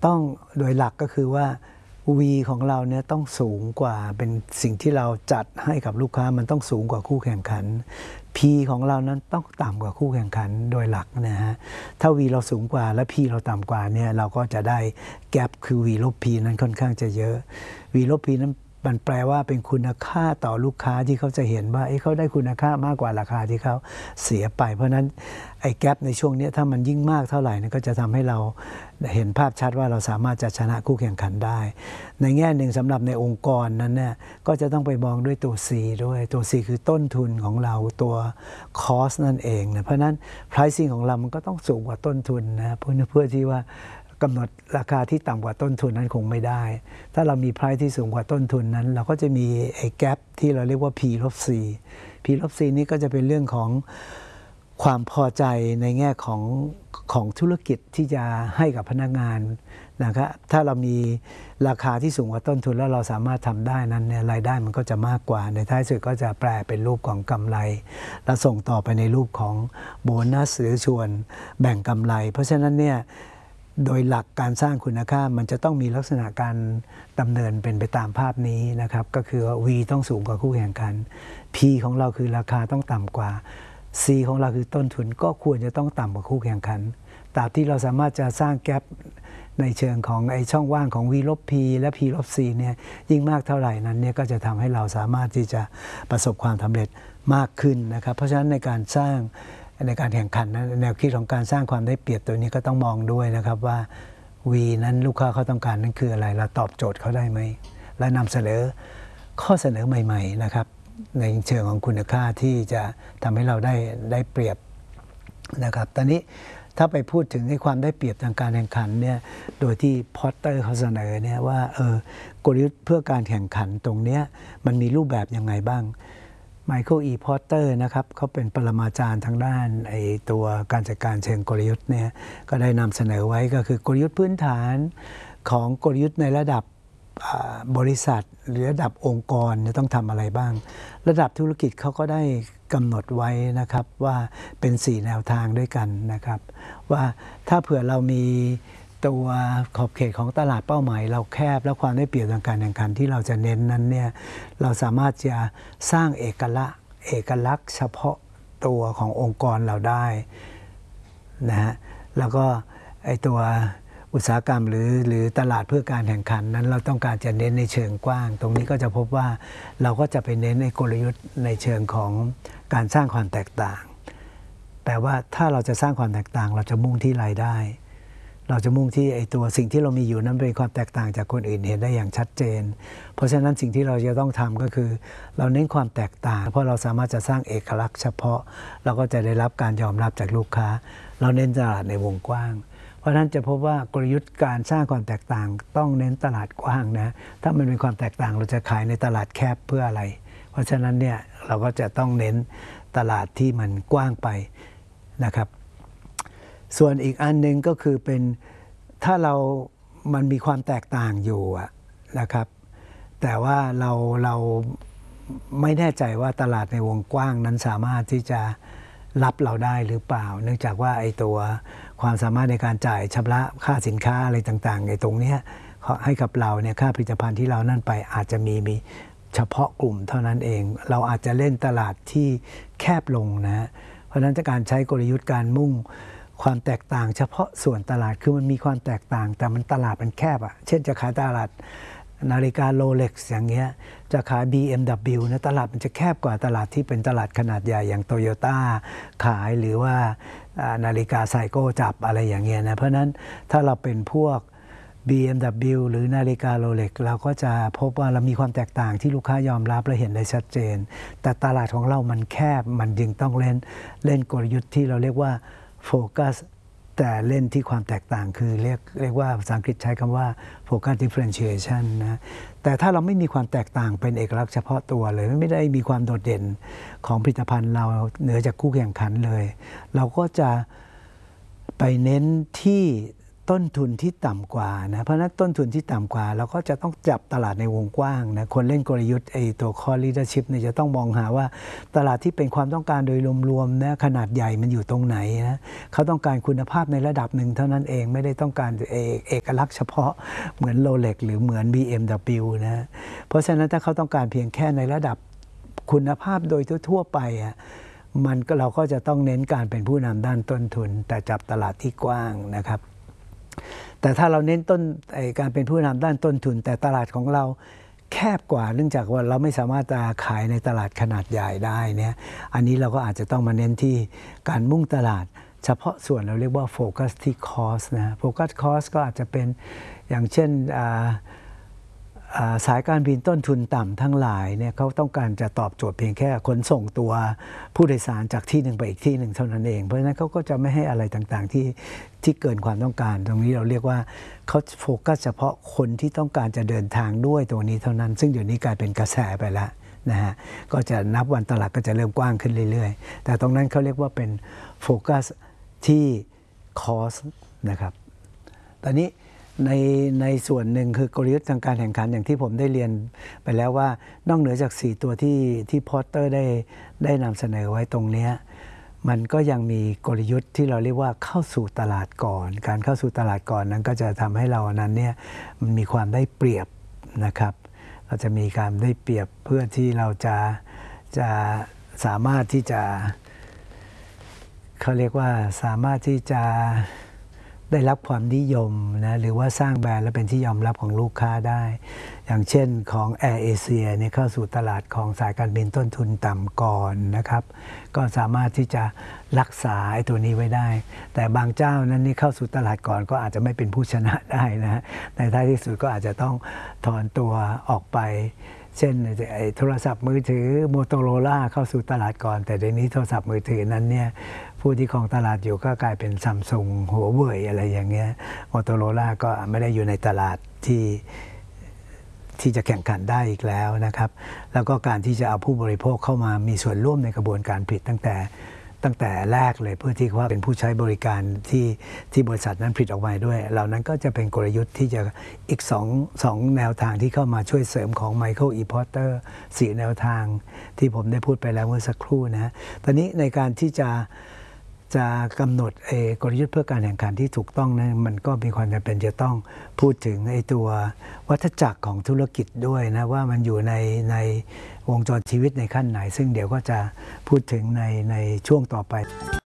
ต้องโดยหลักก็คือว่า V ของเราเนี่ยต้องสูงกว่าเป็นสิ่งที่เราจัดให้กับลูกค้ามันต้องสูงกว่าคู่แข่งขัน P ของเรานั้นต้องต่ำกว่าคู่แข่งขันโดยหลักนะฮะถ้า V เราสูงกว่าและ P เราต่ำกว่าเนี่ยเราก็จะได้แกปคือ V ลบ P นั้นค่อนข้างจะเยอะ V ลบ P นั้นมันแปลว่าเป็นคุณค่าต่อลูกค้าที่เขาจะเห็นว่าเขาได้คุณค่ามากกว่าราคาที่เขาเสียไปเพราะนั้นไอ้แกปในช่วงนี้ถ้ามันยิ่งมากเท่าไหร่ก็จะทำให้เราเห็นภาพชัดว่าเราสามารถจะชนะคู่แข่งขันได้ในแง่หนึ่งสำหรับในองค์กรนั้นเนี่ยก็จะต้องไปมองด้วยตัว C ด้วยตัว C คือต้นทุนของเราตัว cost นั่นเองนะเพราะนั้น pricing ของเรามันก็ต้องสูงกว่าต้นทุนนะเพื่อที่ว่ากำหนดราคาที่ต่ำกว่าต้นทุนนั้นคงไม่ได้ถ้าเรามี price ที่สูงกว่าต้นทุนนั้นเราก็จะมีไอ้ gap ที่เราเรียกว่า P ลบ C P ลบ C นี้ก็จะเป็นเรื่องของความพอใจในแง่ของธุรกิจที่จะให้กับพนักงานนะครับถ้าเรามีราคาที่สูงกว่าต้นทุนแล้วเราสามารถทำได้นั้นเนี่ยรายได้มันก็จะมากกว่าในท้ายสุดก็จะแปลเป็นรูปของกำไรและส่งต่อไปในรูปของโบนัสหรือชวนแบ่งกำไรเพราะฉะนั้นเนี่ยโดยหลักการสร้างคุณค่ามันจะต้องมีลักษณะการดำเนินเป็นไปตามภาพนี้นะครับก็คือ V ต้องสูงกว่าคู่แข่งขัน P ของเราคือราคาต้องต่ำกว่า C ของเราคือต้นทุนก็ควรจะต้องต่ำกว่าคู่แข่งขันตราบที่เราสามารถจะสร้างแกปในเชิงของไอ้ช่องว่างของ V ลบ P และ P ลบ C เนี่ยยิ่งมากเท่าไหร่นั้นเนี่ยก็จะทำให้เราสามารถที่จะประสบความสำเร็จมากขึ้นนะครับเพราะฉะนั้นในการสร้างในการแข่งขันนะแนวคิดของการสร้างความได้เปรียบตัวนี้ก็ต้องมองด้วยนะครับว่า V นั้นลูกค้าเขาต้องการนั้นคืออะไรเราตอบโจทย์เขาได้ไหมและนำเสนอข้อเสนอใหม่ๆนะครับในเชิงของคุณค่าที่จะทำให้เราได้เปรียบนะครับตอนนี้ถ้าไปพูดถึงในความได้เปรียบทางการแข่งขันเนี่ยโดยที่พอตเตอร์เขาเสนอเนี่ยว่ากลยุทธ์เพื่อการแข่งขันตรงนี้มันมีรูปแบบยังไงบ้างไมเคิล พอตเตอร์นะครับเขาเป็นปรมาจารย์ทางด้านไอ้ตัวการจัดการเชิงกลยุทธ์เนี่ยก็ได้นำเสนอไว้ก็คือกลยุทธ์พื้นฐานของกลยุทธ์ในระดับบริษัทหรือระดับองค์กรจะต้องทำอะไรบ้างระดับธุรกิจเขาก็ได้กำหนดไว้นะครับว่าเป็น4แนวทางด้วยกันนะครับว่าถ้าเผื่อเรามีตัวขอบเขตของตลาดเป้าหมายเราแคบและความได้เปรียบทางการแข่งขันที่เราจะเน้นนั้นเนี่ยเราสามารถจะสร้างเอกลักษณ์เฉพาะตัวขององค์กรเราได้นะฮะแล้วก็ไอตัวอุตสาหกรรมหรือตลาดเพื่อการแข่งขันนั้นเราต้องการจะเน้นในเชิงกว้างตรงนี้ก็จะพบว่าเราก็จะไปเน้นในกลยุทธ์ในเชิงของการสร้างความแตกต่างแปลว่าถ้าเราจะสร้างความแตกต่างเราจะมุ่งที่รายได้เราจะมุ่งที่ไอ้ตัวสิ่งที่เรามีอยู่นั้นเป็นความแตกต่างจากคนอื่นเห็นได้อย่างชัดเจนเพราะฉะนั้นสิ่งที่เราจะต้องทำก็คือเราเน้นความแตกต่างเพราะเราสามารถจะสร้างเอกลักษณ์เฉพาะเราก็จะได้รับการยอมรับจากลูกค้าเราเน้นตลาดในวงกว้างเพราะฉะนั้นจะพบว่ากลยุทธ์การสร้างความแตกต่างต้องเน้นตลาดกว้างนะถ้ามันเป็นความแตกต่างเราจะขายในตลาดแคบเพื่ออะไรเพราะฉะนั้นเนี่ยเราก็จะต้องเน้นตลาดที่มันกว้างไปนะครับส่วนอีกอันนึงก็คือเป็นถ้ามันมีความแตกต่างอยู่นะครับแต่ว่าเราไม่แน่ใจว่าตลาดในวงกว้างนั้นสามารถที่จะรับเราได้หรือเปล่าเนื่องจากว่าไอ้ตัวความสามารถในการจ่ายชำระค่าสินค้าอะไรต่างๆไอ้ตรงเนี้ยให้กับเราเนี่ยค่าผลิตภัณฑ์ที่เรานั่นไปอาจจะมีเฉพาะกลุ่มเท่านั้นเองเราอาจจะเล่นตลาดที่แคบลงนะเพราะฉะนั้นการใช้กลยุทธ์การมุ่งความแตกต่างเฉพาะส่วนตลาดคือมันมีความแตกต่างแต่มันตลาดมันแคบเช่นจะขายตลาดนาฬิกาโรเล็กซ์อย่างเงี้ยจะขาย BMW นะตลาดมันจะแคบกว่าตลาดที่เป็นตลาดขนาดใหญ่อย่างโตโยต้าขายหรือว่านาฬิกาไซโก้จับอะไรอย่างเงี้ยนะเพราะนั้นถ้าเราเป็นพวก BMW หรือนาฬิกาโรเล็กซ์เราก็จะพบว่าเรามีความแตกต่างที่ลูกค้ายอมรับและเห็นได้ชัดเจนแต่ตลาดของเรามันแคบมันจึงต้องเล่นกลยุทธ์ที่เราเรียกว่าโฟกัสแต่เล่นที่ความแตกต่างคือเรียกว่าภาษาอังกฤษใช้คำว่า focus differentiation นะแต่ถ้าเราไม่มีความแตกต่างเป็นเอกลักษณ์เฉพาะตัวเลยไม่ได้มีความโดดเด่นของผลิตภัณฑ์เราเหนือจากคู่แข่งขันเลยเราก็จะไปเน้นที่ต้นทุนที่ต่ำกว่านะเพราะนั้นต้นทุนที่ต่ำกว่าเราก็จะต้องจับตลาดในวงกว้างนะคนเล่นกลยุทธ์ตัว core leadership เนี่ยจะต้องมองหาว่าตลาดที่เป็นความต้องการโดยรวมๆนะขนาดใหญ่มันอยู่ตรงไหนนะเขาต้องการคุณภาพในระดับหนึ่งเท่านั้นเองไม่ได้ต้องการเอกลักษณ์เฉพาะเหมือน Rolex หรือเหมือน BMW นะเพราะฉะนั้นถ้าเขาต้องการเพียงแค่ในระดับคุณภาพโดยทั่วไปเราก็จะต้องเน้นการเป็นผู้นำด้านต้นทุนแต่จับตลาดที่กว้างนะครับแต่ถ้าเราเน้นการเป็นผู้นำด้านต้นทุนแต่ตลาดของเราแคบกว่าเนื่องจากว่าเราไม่สามารถจะขายในตลาดขนาดใหญ่ได้เนี่ยอันนี้เราก็อาจจะต้องมาเน้นที่การมุ่งตลาดเฉพาะส่วนเราเรียกว่าโฟกัสที่คอสนะโฟกัสคอสก็อาจจะเป็นอย่างเช่นสายการบินต้นทุนต่ำทั้งหลายเนี่ยเขาต้องการจะตอบโจทย์เพียงแค่ขนส่งตัวผู้โดยสารจากที่หนึ่งไปอีกที่หนึ่งเท่านั้นเองเพราะฉะนั้นเขาก็จะไม่ให้อะไรต่างๆที่เกินความต้องการตรงนี้เราเรียกว่าเขาโฟกัสเฉพาะคนที่ต้องการจะเดินทางด้วยตรงนี้เท่านั้นซึ่งเดี๋ยวนี้กลายเป็นกระแสไปแล้วนะฮะก็จะนับวันตลาดก็จะเริ่มกว้างขึ้นเรื่อยๆแต่ตรงนั้นเขาเรียกว่าเป็นโฟกัสที่คอสนะครับตอนนี้ในส่วนหนึ่งคือกลยุทธ์ทางการแข่งขันอย่างที่ผมได้เรียนไปแล้วว่านอกเหนือจาก4ตัวที่พอตเตอร์ได้นำเสนอไว้ตรงนี้มันก็ยังมีกลยุทธ์ที่เราเรียกว่าเข้าสู่ตลาดก่อนการเข้าสู่ตลาดก่อนนั้นก็จะทำให้เรานั้นเนี่ยมันมีความได้เปรียบนะครับเราจะมีการได้เปรียบเพื่อที่เราจะสามารถที่จะเขาเรียกว่าสามารถที่จะได้รับความนิยมนะหรือว่าสร้างแบรนด์และเป็นที่ยอมรับของลูกค้าได้อย่างเช่นของ Air Asia เนี่ยเข้าสู่ตลาดของสายการบินต้นทุนต่ำก่อนนะครับก็สามารถที่จะรักษาไอ้ตัวนี้ไว้ได้แต่บางเจ้านั้นนี่เข้าสู่ตลาดก่อนก็อาจจะไม่เป็นผู้ชนะได้นะฮะในท้ายที่สุดก็อาจจะต้องถอนตัวออกไปเช่นโทรศัพท์มือถือ Motorola เข้าสู่ตลาดก่อนแต่เดี๋ยวนี้โทรศัพท์มือถือนั้นเนี่ยผู้ที่ครองตลาดอยู่ก็กลายเป็นซัมซุงหัวเว่ยอะไรอย่างเงี้ย Motorola ก็ไม่ได้อยู่ในตลาดที่จะแข่งขันได้อีกแล้วนะครับแล้วก็การที่จะเอาผู้บริโภคเข้ามามีส่วนร่วมในกระบวนการผลิตตั้งแต่แรกเลยเพื่อที่ว่าเป็นผู้ใช้บริการที่บริษัทนั้นผลิตออกมาด้วยเหล่านั้นก็จะเป็นกลยุทธ์ที่จะอีกสองแนวทางที่เข้ามาช่วยเสริมของ Michael E. Porter 4 แนวทางที่ผมได้พูดไปแล้วเมื่อสักครู่นะตอนนี้ในการที่จะกำหนดกลยุทธ์เพื่อการแข่งขันที่ถูกต้องนะมันก็มีความจำเป็นจะต้องพูดถึงตัววัฏจักรของธุรกิจด้วยนะว่ามันอยู่ในวงจรชีวิตในขั้นไหนซึ่งเดี๋ยวก็จะพูดถึงในช่วงต่อไป